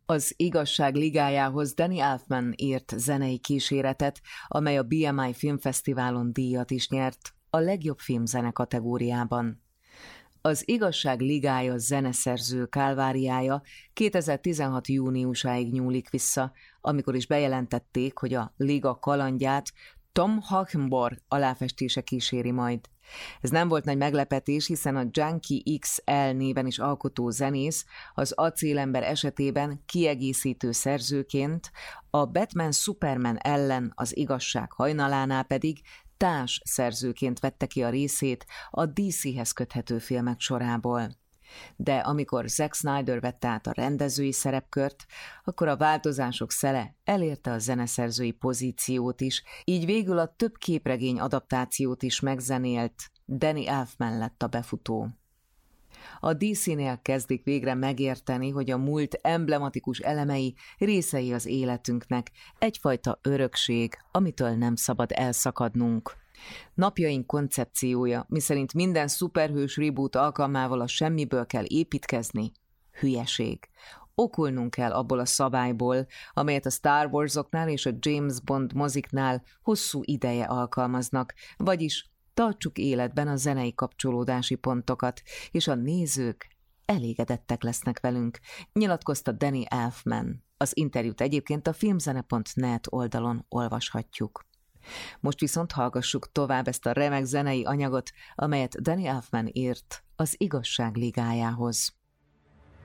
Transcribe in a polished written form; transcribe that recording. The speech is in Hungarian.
Az Igazság Ligájához Danny Elfman írt zenei kíséretet, amely a BMI Filmfesztiválon díjat is nyert, a legjobb filmzene kategóriában. Az Igazság Ligája zeneszerző kálváriája 2016. júniusáig nyúlik vissza, amikor is bejelentették, hogy a liga kalandját Tom Hockenborg aláfestése kíséri majd. Ez nem volt nagy meglepetés, hiszen a Junkie XL néven is alkotó zenész az Acélember esetében kiegészítő szerzőként, a Batman-Superman ellen az Igazság hajnalánál pedig társ szerzőként vette ki a részét a DC-hez köthető filmek sorából. De amikor Zack Snyder vette át a rendezői szerepkört, akkor a változások szele elérte a zeneszerzői pozíciót is, így végül a több képregény adaptációt is megzenélt Danny Elfman lett a befutó. A DC-nél kezdik végre megérteni, hogy a múlt emblematikus elemei részei az életünknek, egyfajta örökség, amitől nem szabad elszakadnunk. Napjaink koncepciója, miszerint minden szuperhős reboot alkalmával a semmiből kell építkezni, hülyeség. Okulnunk kell abból a szabályból, amelyet a Star Warsoknál és a James Bond moziknál hosszú ideje alkalmaznak, vagyis tartsuk életben a zenei kapcsolódási pontokat, és a nézők elégedettek lesznek velünk, nyilatkozta Danny Elfman. Az interjút egyébként a filmzene.net oldalon olvashatjuk. Most viszont hallgassuk tovább ezt a remek zenei anyagot, amelyet Danny Elfman írt az Igazság Ligájához.